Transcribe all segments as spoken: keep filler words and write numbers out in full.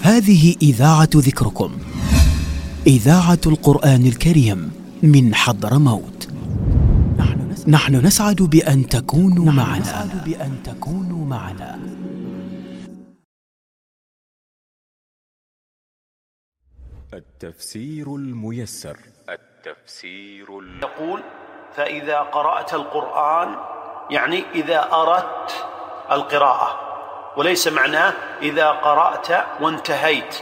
هذه إذاعة ذكركم، إذاعة القرآن الكريم من حضرموت. نحن نسعد بأن تكونوا معنا. نسعد بأن تكونوا معنا. التفسير الميسر. التفسير ال... يقول: فإذا قرأت القرآن، يعني إذا أردت القراءة، وليس معناه إذا قرأت وانتهيت.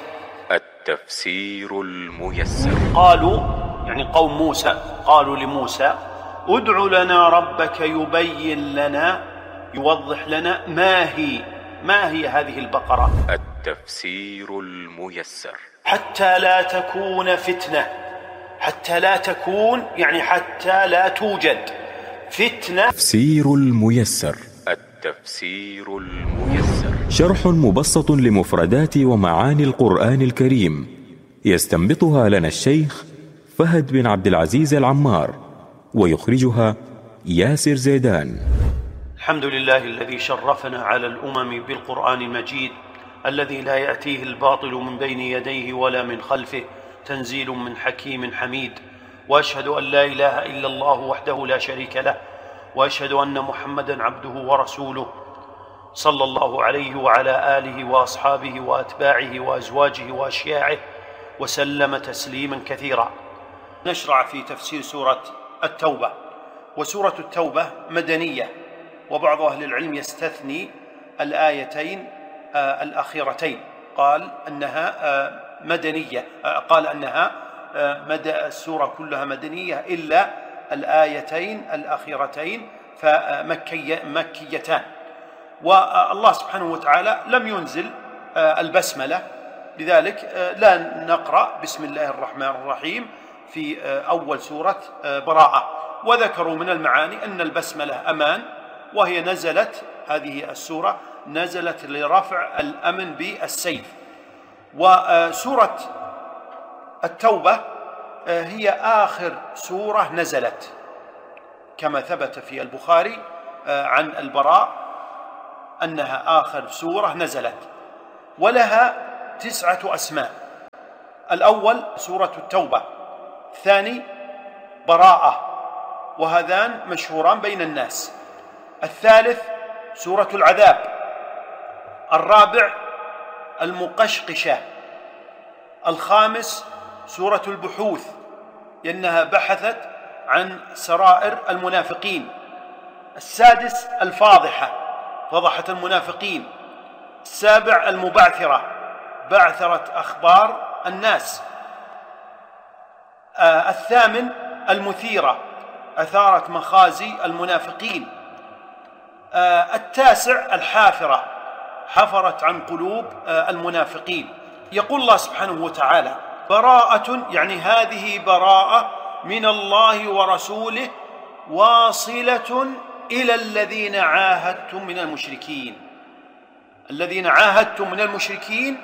التفسير الميسر. قالوا، يعني قوم موسى، قالوا لموسى: ادع لنا ربك يبين لنا، يوضح لنا ما هي ما هي هذه البقرة. التفسير الميسر. حتى لا تكون فتنة، حتى لا تكون يعني حتى لا توجد فتنة. تفسير الميسر. التفسير الميسر شرح مبسط لمفردات ومعاني القرآن الكريم، يستنبطها لنا الشيخ فهد بن عبد العزيز العمار، ويخرجها ياسر زيدان. الحمد لله الذي شرفنا على الأمم بالقرآن المجيد، الذي لا يأتيه الباطل من بين يديه ولا من خلفه، تنزيل من حكيم حميد. وأشهد أن لا إله إلا الله وحده لا شريك له، وأشهد أن محمدًا عبده ورسوله، صلى الله عليه وعلى آله وأصحابه وأتباعه وأزواجه وأشياعه وسلم تسليمًا كثيرا. نشرع في تفسير سورة التوبة. وسورة التوبة مدنية، وبعض أهل العلم يستثني الآيتين آه الأخيرتين، قال أنها آه مدنية، آه قال أنها آه مدى السورة كلها مدنية إلا الآيتين الأخيرتين فمكيتان. والله سبحانه وتعالى لم ينزل آه البسملة، لذلك آه لا نقرأ بسم الله الرحمن الرحيم في آه أول سورة آه براءة. وذكروا من المعاني أن البسملة أمان، وهي نزلت، هذه السورة نزلت لرفع الأمن بالسيف. وسورة التوبة هي آخر سورة نزلت، كما ثبت في البخاري عن البراء أنها آخر سورة نزلت، ولها تسعة أسماء. الأول سورة التوبة، الثاني براءة، وهذان مشهوران بين الناس. الثالث سورة العذاب. الرابع المقشقشة. الخامس سورة البحوث، لأنها بحثت عن سرائر المنافقين. السادس الفاضحة، فضحت المنافقين. السابع المبعثرة، بعثرت أخبار الناس. آه الثامن المثيرة، أثارت مخازي المنافقين. آه التاسع الحافرة، حفرت عن قلوب آه المنافقين. يقول الله سبحانه وتعالى: براءة، يعني هذه براءة من الله ورسوله، واصلة إلى الذين عاهدتم من المشركين. الذين عاهدتم من المشركين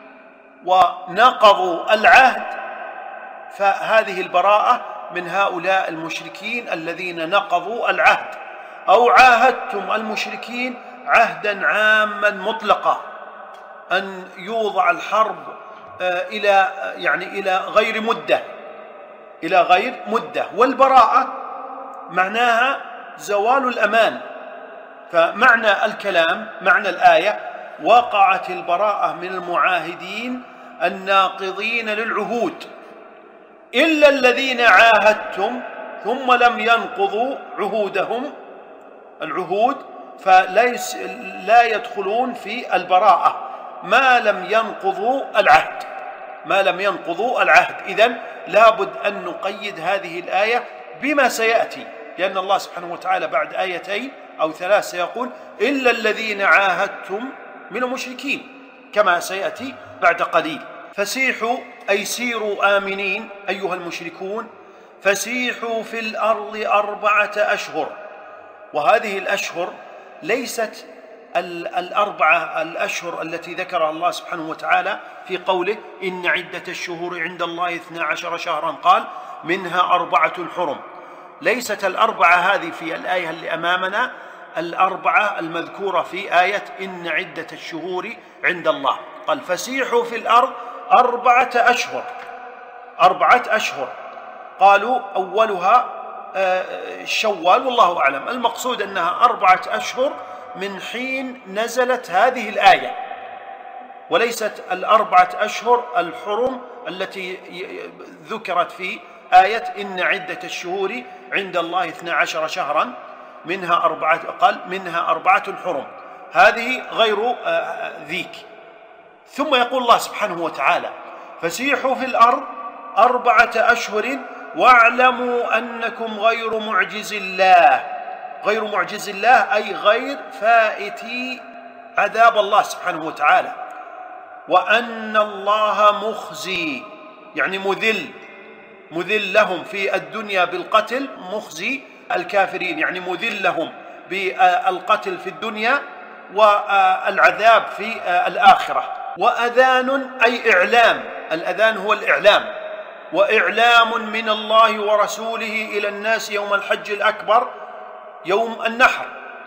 ونقضوا العهد، فهذه البراءة من هؤلاء المشركين الذين نقضوا العهد. أو عاهدتم المشركين عهدا عاما مطلقا، أن يوضع الحرب إلى يعني إلى غير مدة، إلى غير مدة. والبراءة معناها زوال الأمان. فمعنى الكلام، معنى الآية: وقعت البراءة من المعاهدين الناقضين للعهود، إلا الذين عاهدتم ثم لم ينقضوا عهودهم، العهود، فليس لا يدخلون في البراءة ما لم ينقضوا العهد، ما لم ينقضوا العهد. إذن لابد أن نقيد هذه الآية بما سيأتي، لأن الله سبحانه وتعالى بعد آيتين أو ثلاث سيقول: إلا الذين عاهدتم من المشركين، كما سيأتي بعد قليل. فسيحوا أي سيروا آمنين أيها المشركون، فسيحوا في الأرض أربعة أشهر. وهذه الأشهر ليست الأربعة الأشهر التي ذكرها الله سبحانه وتعالى في قوله: إن عدة الشهور عند الله اثنا عشر شهرا، قال: منها أربعة حرم. ليست الأربعة هذه في الآية اللي أمامنا الأربعة المذكورة في آية إن عدة الشهور عند الله. قال فسيحوا في الأرض أربعة أشهر. أربعة أشهر قالوا أولها شوال والله أعلم، المقصود أنها أربعة أشهر من حين نزلت هذه الآية، وليست الأربعة أشهر الحرم التي ذكرت في آية إن عدة الشهور عند الله اثنا عشر شهرا منها أربعة، قال منها أربعة حرم، هذه غير ذيك. ثم يقول الله سبحانه وتعالى فسيحوا في الأرض أربعة أشهر واعلموا أنكم غير معجز الله. غير معجز الله أي غير فائتي عذاب الله سبحانه وتعالى، وأن الله مخزي يعني مذل، مذل لهم في الدنيا بالقتل، مخزي الكافرين يعني مذل لهم بالقتل في الدنيا والعذاب في الآخرة. وأذان أي إعلام، الأذان هو الإعلام، وإعلام من الله ورسوله إلى الناس يوم الحج الأكبر يوم النحر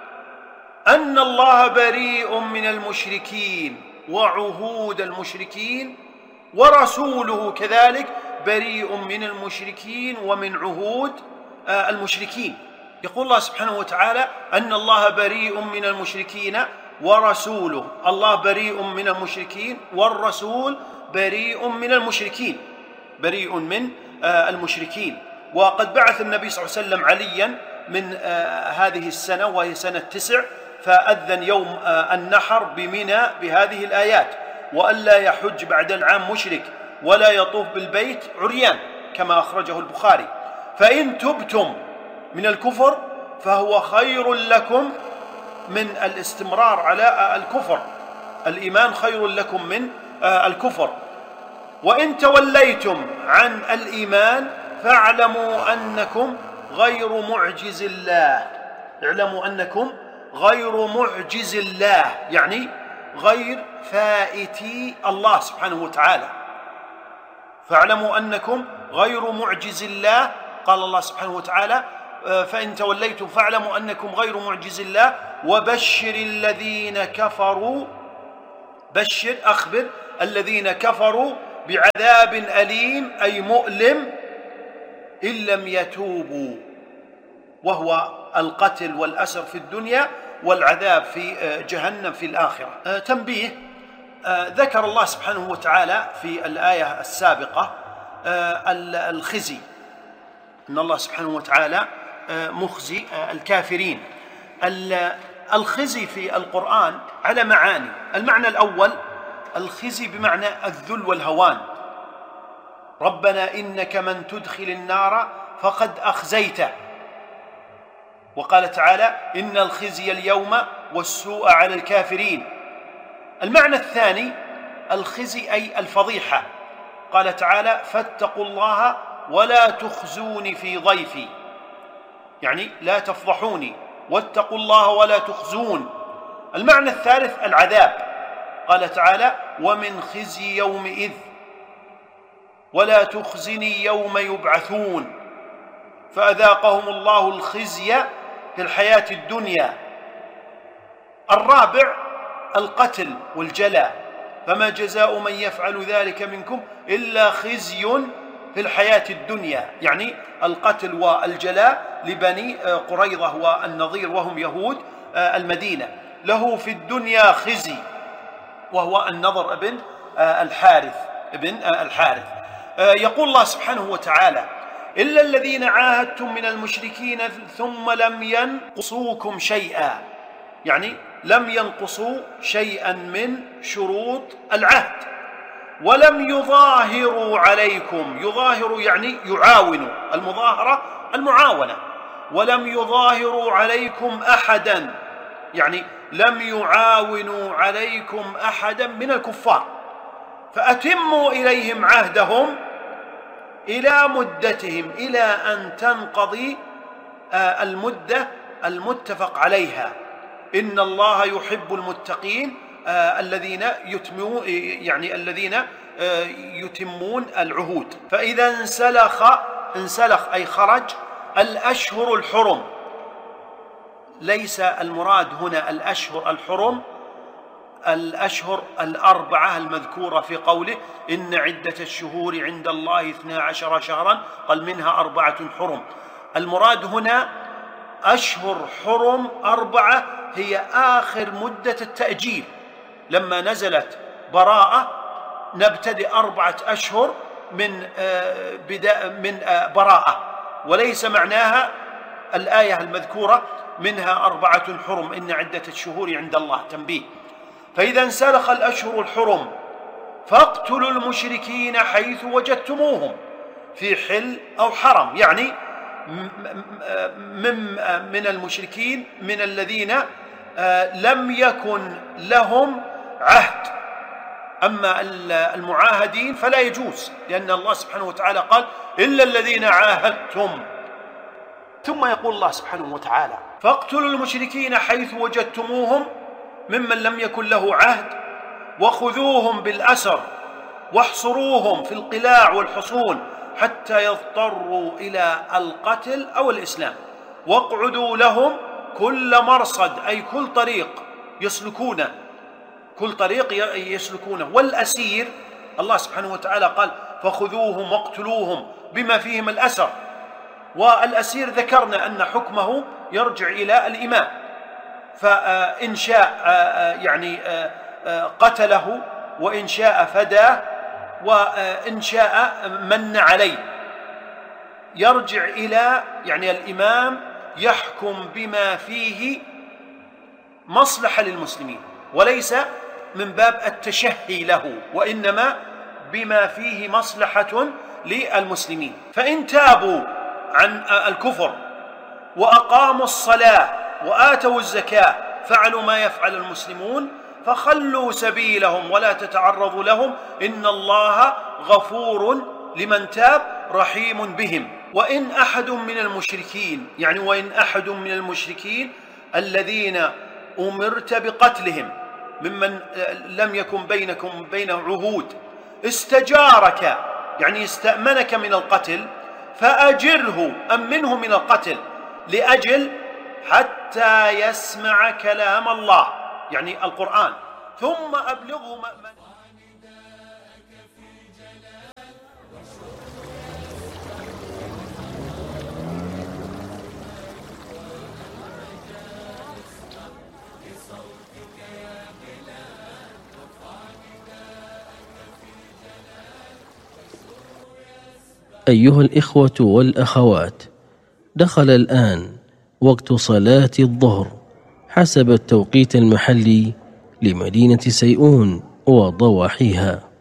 أن الله بريء من المشركين وعهود المشركين، ورسوله كذلك بريء من المشركين ومن عهود المشركين. يقول الله سبحانه وتعالى أن الله بريء من المشركين ورسوله، الله بريء من المشركين والرسول بريء من المشركين، بريء من المشركين. وقد بعث النبي صلى الله عليه وسلم عليا من هذه السنة وهي سنة تسع، فأذن يوم النحر بمنى بهذه الآيات: وألا يحج بعد العام مشرك ولا يطوف بالبيت عريان، كما أخرجه البخاري. فإن تبتم من الكفر فهو خير لكم من الاستمرار على الكفر، الإيمان خير لكم من الكفر. وإن توليتم عن الإيمان فاعلموا أنكم غير معجز الله. اعلموا أنكم غير معجز الله يعني غير فائتي الله سبحانه وتعالى. فاعلموا أنكم غير معجز الله، قال الله سبحانه وتعالى فإن توليتم فاعلموا أنكم غير معجز الله وبشر الذين كفروا، بشر أخبر الذين كفروا بعذاب أليم أي مؤلم إن لم يتوبوا، وهو القتل والأسر في الدنيا والعذاب في جهنم في الآخرة. تنبيه: ذكر الله سبحانه وتعالى في الآية السابقة الخزي، إن الله سبحانه وتعالى مخزي الكافرين. الخزي في القرآن على معاني. المعنى الأول الخزي بمعنى الذل والهوان، ربنا إنك من تدخل النار فقد أخزيته. وقال تعالى إن الخزي اليوم والسوء على الكافرين. المعنى الثاني الخزي أي الفضيحة، قال تعالى فاتقوا الله ولا تخزوني في ضيفي، يعني لا تفضحوني، واتقوا الله ولا تخزون. المعنى الثالث العذاب، قال تعالى ومن خزي يومئذ ولا تخزني يوم يبعثون، فأذاقهم الله الخزي في الحياة الدنيا. الرابع القتل والجلاء، فما جزاء من يفعل ذلك منكم إلا خزي في الحياة الدنيا، يعني القتل والجلاء لبني قريظة والنظير وهم يهود المدينة. له في الدنيا خزي، وهو النضر ابن الحارث ابن الحارث. يقول الله سبحانه وتعالى إلا الذين عاهدتم من المشركين ثم لم ينقصوكم شيئا، يعني لم ينقصوا شيئا من شروط العهد، ولم يظاهروا عليكم، يظاهروا يعني يعاونوا، المظاهرة المعاونة، ولم يظاهروا عليكم أحدا، يعني لم يعاونوا عليكم أحدا من الكفار. فأتموا إليهم عهدهم إلى مدتهم إلى أن تنقضي المدة المتفق عليها. إن الله يحب المتقين الذين يتمون يعني الذين يتمون العهود. فإذا انسلخ انسلخ أي خرج الأشهر الحرم، ليس المراد هنا الأشهر الحرم، الأشهر الأربعة المذكورة في قوله إن عدة الشهور عند الله اثنا عشر شهرا، قال منها أربعة حرم. المراد هنا أشهر حرم أربعة هي آخر مدة التأجيل، لما نزلت براءة نبتدئ أربعة أشهر من بداية من براءة، وليس معناها الآية المذكورة منها أربعة حرم إن عدة الشهور عند الله. تنبيه: فإذا انسلخ الأشهر الحرم فاقتلوا المشركين حيث وجدتموهم في حل أو حرم، يعني من المشركين من الذين لم يكن لهم عهد. أما المعاهدين فلا يجوز، لأن الله سبحانه وتعالى قال إلا الذين عاهدتم. ثم يقول الله سبحانه وتعالى فاقتلوا المشركين حيث وجدتموهم ممن لم يكن له عهد وخذوهم بالأسر واحصروهم في القلاع والحصون حتى يضطروا إلى القتل أو الإسلام، واقعدوا لهم كل مرصد، أي كل طريق يسلكونه، كل طريق يسلكونه. والأسير الله سبحانه وتعالى قال فخذوهم واقتلوهم بما فيهم الأسر، والأسير ذكرنا أن حكمه يرجع إلى الإمام، فإن شاء يعني قتله، وإن شاء فداه، وإن شاء من عليه. يرجع إلى يعني الإمام يحكم بما فيه مصلحة للمسلمين، وليس من باب التشهي له، وإنما بما فيه مصلحة للمسلمين. فإن تابوا عن الكفر وأقاموا الصلاة وآتوا الزكاة فعلوا ما يفعل المسلمون فخلوا سبيلهم ولا تتعرضوا لهم، إن الله غفور لمن تاب رحيم بهم. وإن أحد من المشركين، يعني وإن أحد من المشركين الذين أمرت بقتلهم ممن لم يكن بينكم بينه عهود استجارك، يعني استأمنك من القتل، فأجره، أمنه من القتل لأجل حتى يسمع كلام الله، يعني القرآن، ثم أبلغه مأمن. أيها الإخوة والأخوات، دخل الآن وقت صلاة الظهر حسب التوقيت المحلي لمدينة سيئون وضواحيها.